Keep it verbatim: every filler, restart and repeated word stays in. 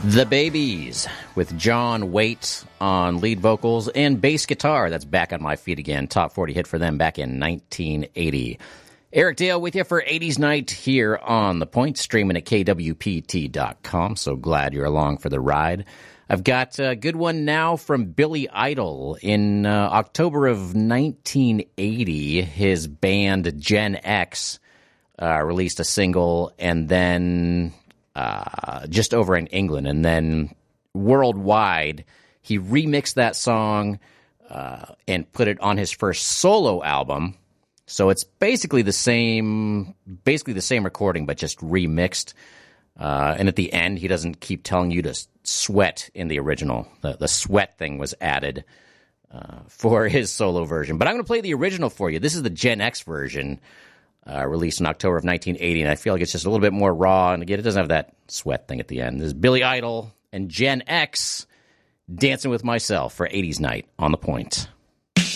The Babies with John Waite on lead vocals and bass guitar. That's Back on My Feet Again. Top forty hit for them back in nineteen eighty. Eric Dale with you for eighties Night here on The Point, streaming at K W P T dot com. So glad you're along for the ride. I've got a good one now from Billy Idol. In uh, October of nineteen eighty, his band Gen X uh, released a single, and then uh, just over in England, and then worldwide, he remixed that song uh, and put it on his first solo album. So it's basically the same, basically the same recording, but just remixed. Uh, and at the end, he doesn't keep telling you to sweat in the original. The, the sweat thing was added uh, for his solo version. But I'm going to play the original for you. This is the Gen X version, uh, released in October of nineteen eighty, and I feel like it's just a little bit more raw. And again, it doesn't have that sweat thing at the end. This is Billy Idol and Gen X, Dancing with Myself for eighties Night on The Point.